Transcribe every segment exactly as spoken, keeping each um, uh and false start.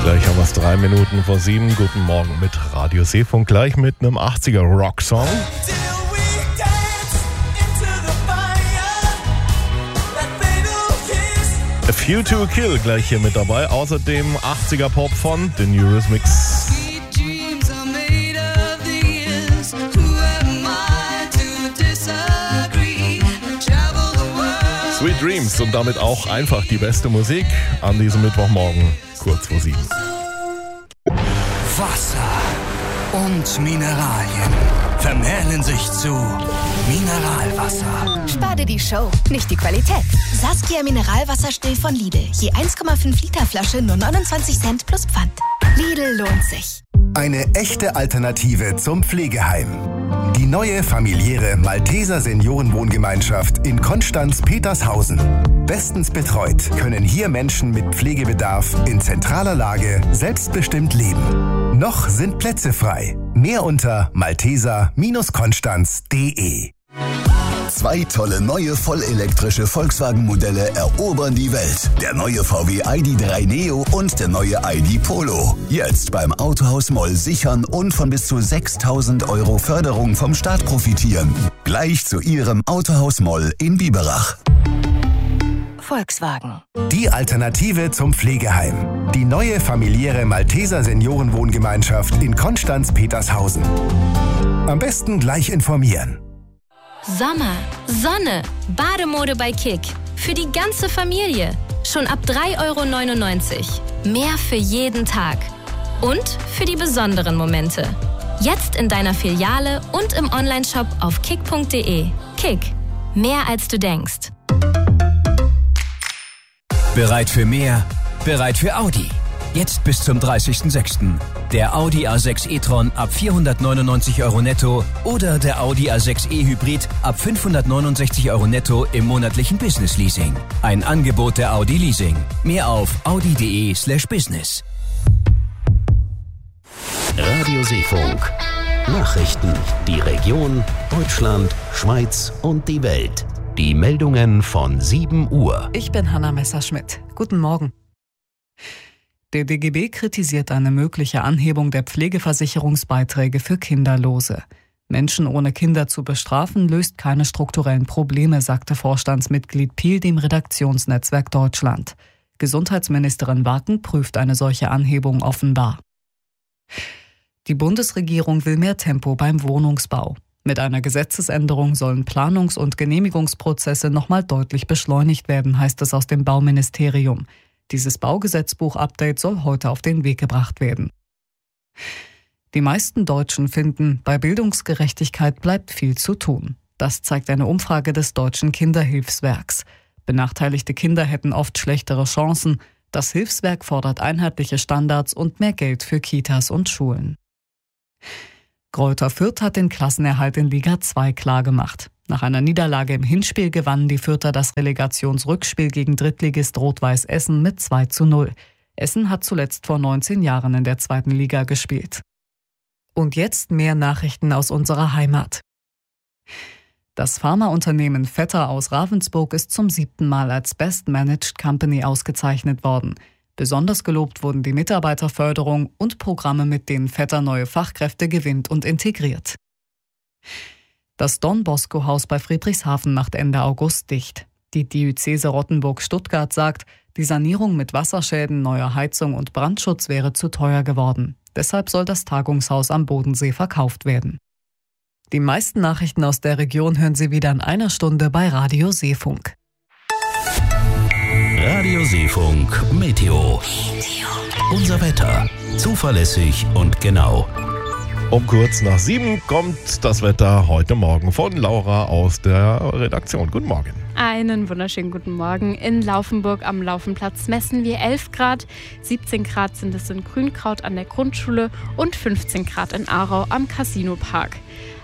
Gleich haben wir es drei Minuten vor sieben. Guten Morgen mit Radio Seefunk. Gleich mit einem achtziger Rocksong. A Few to Kill gleich hier mit dabei. Außerdem achtziger Pop von The Eurythmics. Sweet Dreams und damit auch einfach die beste Musik an diesem Mittwochmorgen, kurz vor sieben. Wasser und Mineralien vermählen sich zu Mineralwasser. Spar dir die Show, nicht die Qualität. Saskia Mineralwasser still von Lidl. Je eins Komma fünf Liter Flasche nur neunundzwanzig Cent plus Pfand. Lidl lohnt sich. Eine echte Alternative zum Pflegeheim. Die neue familiäre Malteser Seniorenwohngemeinschaft in Konstanz-Petershausen. Bestens betreut können hier Menschen mit Pflegebedarf in zentraler Lage selbstbestimmt leben. Noch sind Plätze frei. Mehr unter malteser Konstanz punkt de. Zwei tolle neue vollelektrische Volkswagen-Modelle erobern die Welt. Der neue V W I D drei Neo und der neue I D Polo. Jetzt beim Autohaus Moll sichern und von bis zu sechstausend Euro Förderung vom Staat profitieren. Gleich zu Ihrem Autohaus Moll in Biberach. Volkswagen. Die Alternative zum Pflegeheim. Die neue familiäre Malteser Seniorenwohngemeinschaft in Konstanz-Petershausen. Am besten gleich informieren. Sommer, Sonne, Bademode bei Kick. Für die ganze Familie. Schon ab drei Euro neunundneunzig. Mehr für jeden Tag. Und für die besonderen Momente. Jetzt in deiner Filiale und im Onlineshop auf kick punkt de. Kick. Mehr als du denkst. Bereit für mehr? Bereit für Audi. Jetzt bis zum dreißigsten sechsten Der Audi A sechs e-tron ab vierhundertneunundneunzig Euro netto oder der Audi A sechs e Hybrid ab fünfhundertneunundsechzig Euro netto im monatlichen Business Leasing. Ein Angebot der Audi Leasing. Mehr auf audi punkt de slash business. Radio Seefunk. Nachrichten. Die Region, Deutschland, Schweiz und die Welt. Die Meldungen von sieben Uhr. Ich bin Hanna Messerschmidt. Guten Morgen. Der D G B kritisiert eine mögliche Anhebung der Pflegeversicherungsbeiträge für Kinderlose. Menschen ohne Kinder zu bestrafen, löst keine strukturellen Probleme, sagte Vorstandsmitglied Piel dem Redaktionsnetzwerk Deutschland. Gesundheitsministerin Waken prüft eine solche Anhebung offenbar. Die Bundesregierung will mehr Tempo beim Wohnungsbau. Mit einer Gesetzesänderung sollen Planungs- und Genehmigungsprozesse nochmal deutlich beschleunigt werden, heißt es aus dem Bauministerium. Dieses Baugesetzbuch-Update soll heute auf den Weg gebracht werden. Die meisten Deutschen finden, bei Bildungsgerechtigkeit bleibt viel zu tun. Das zeigt eine Umfrage des Deutschen Kinderhilfswerks. Benachteiligte Kinder hätten oft schlechtere Chancen. Das Hilfswerk fordert einheitliche Standards und mehr Geld für Kitas und Schulen. Greuther Fürth hat den Klassenerhalt in Liga zwei klargemacht. Nach einer Niederlage im Hinspiel gewannen die Fürther das Relegationsrückspiel gegen Drittligist Rot-Weiß Essen mit zwei zu null. Essen hat zuletzt vor neunzehn Jahren in der zweiten Liga gespielt. Und jetzt mehr Nachrichten aus unserer Heimat. Das Pharmaunternehmen Vetter aus Ravensburg ist zum siebten Mal als Best Managed Company ausgezeichnet worden. Besonders gelobt wurden die Mitarbeiterförderung und Programme, mit denen Vetter neue Fachkräfte gewinnt und integriert. Das Don Bosco Haus bei Friedrichshafen macht Ende August dicht. Die Diözese Rottenburg-Stuttgart sagt, die Sanierung mit Wasserschäden, neuer Heizung und Brandschutz wäre zu teuer geworden. Deshalb soll das Tagungshaus am Bodensee verkauft werden. Die meisten Nachrichten aus der Region hören Sie wieder in einer Stunde bei Radio Seefunk. Radio Seefunk Meteo. Unser Wetter. Zuverlässig und genau. Um kurz nach sieben kommt das Wetter heute Morgen von Laura aus der Redaktion. Guten Morgen. Einen wunderschönen guten Morgen. In Laufenburg am Laufenplatz messen wir elf Grad. siebzehn Grad sind es in Grünkraut an der Grundschule und fünfzehn Grad in Aarau am Casinopark.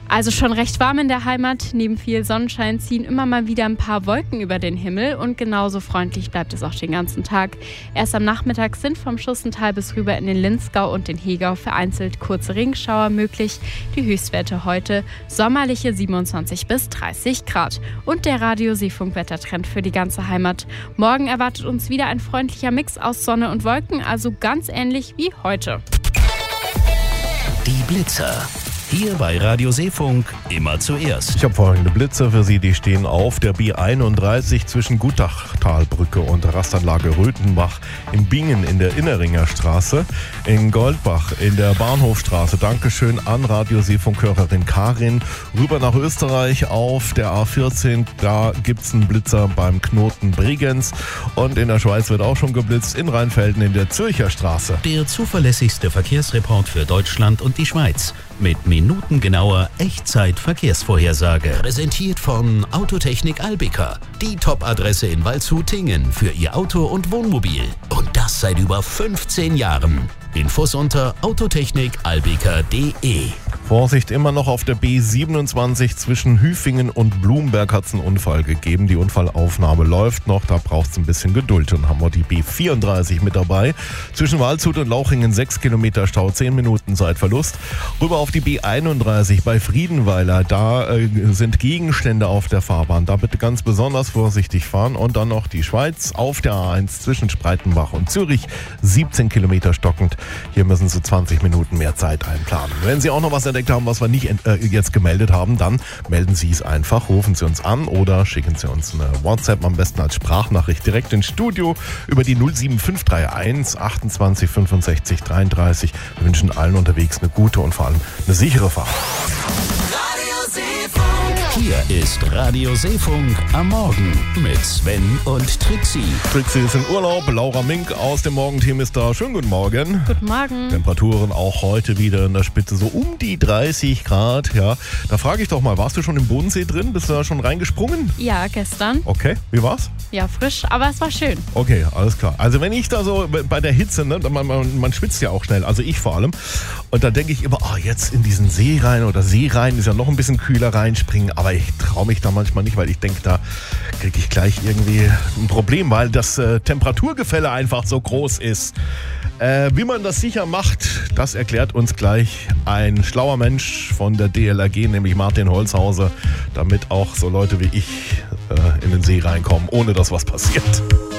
Also schon recht warm in der Heimat. Neben viel Sonnenschein ziehen immer mal wieder ein paar Wolken über den Himmel und genauso freundlich bleibt es auch den ganzen Tag. Erst am Nachmittag sind vom Schussental bis rüber in den Linzgau und den Hegau vereinzelt kurze Regenschauer möglich. Die Höchstwerte heute sommerliche siebenundzwanzig bis dreißig Grad. Und der Radio-Seefunk-Wettertrend für die ganze Heimat. Morgen erwartet uns wieder ein freundlicher Mix aus Sonne und Wolken, also ganz ähnlich wie heute. Die Blitzer. Hier bei Radio Seefunk immer zuerst. Ich habe folgende Blitze für Sie, die stehen auf der B einunddreißig zwischen Gutachtalbrücke und Rastanlage Röthenbach, in Bingen in der Inneringer Straße, in Goldbach in der Bahnhofstraße. Dankeschön an Radio Seefunk-Hörerin Karin. Rüber nach Österreich auf der A vierzehn, da gibt's einen Blitzer beim Knoten Bregenz und in der Schweiz wird auch schon geblitzt, in Rheinfelden in der Zürcher Straße. Der zuverlässigste Verkehrsreport für Deutschland und die Schweiz. Mit minutengenauer Echtzeit-Verkehrsvorhersage. Präsentiert von Autotechnik Albika. Die Top-Adresse in Waldshut-Tingen für Ihr Auto und Wohnmobil. Und das seit über fünfzehn Jahren. Infos unter autotechnik albika punkt de. Vorsicht, immer noch auf der B siebenundzwanzig zwischen Hüfingen und Blumberg hat es einen Unfall gegeben. Die Unfallaufnahme läuft noch, da braucht es ein bisschen Geduld. Und haben wir die B vierunddreißig mit dabei. Zwischen Waldshut und Lauchingen sechs Kilometer Stau, zehn Minuten Zeitverlust. Rüber auf die B einunddreißig bei Friedenweiler, da äh, sind Gegenstände auf der Fahrbahn. Da bitte ganz besonders vorsichtig fahren. Und dann noch die Schweiz auf der A eins zwischen Spreitenbach und Zürich, siebzehn Kilometer stockend. Hier müssen Sie zwanzig Minuten mehr Zeit einplanen. Wenn Sie auch noch was entdeckt haben, was wir nicht äh, jetzt gemeldet haben, dann melden Sie es einfach, rufen Sie uns an oder schicken Sie uns eine WhatsApp, am besten als Sprachnachricht direkt ins Studio über die null sieben fünf drei eins achtundzwanzig fünfundsechzig dreiunddreißig. Wir wünschen allen unterwegs eine gute und vor allem eine sichere Fahrt. Hier ist Radio Seefunk am Morgen mit Sven und Trixie. Trixie ist in Urlaub, Laura Mink aus dem Morgenteam ist da. Schönen guten Morgen. Guten Morgen. Temperaturen auch heute wieder in der Spitze so um die dreißig Grad. Ja, da frage ich doch mal, warst du schon im Bodensee drin? Bist du da schon reingesprungen? Ja, gestern. Okay, wie war's? Ja, frisch, aber es war schön. Okay, alles klar. Also wenn ich da so bei der Hitze, ne, man, man, man schwitzt ja auch schnell, also ich vor allem. Und da denke ich immer, oh, jetzt in diesen See rein oder See rein, ist ja noch ein bisschen kühler reinspringen. Aber ich traue mich da manchmal nicht, weil ich denke, da kriege ich gleich irgendwie ein Problem, weil das äh, Temperaturgefälle einfach so groß ist. Äh, wie man das sicher macht, das erklärt uns gleich ein schlauer Mensch von der D L R G, nämlich Martin Holzhauser, damit auch so Leute wie ich äh, in den See reinkommen, ohne dass was passiert.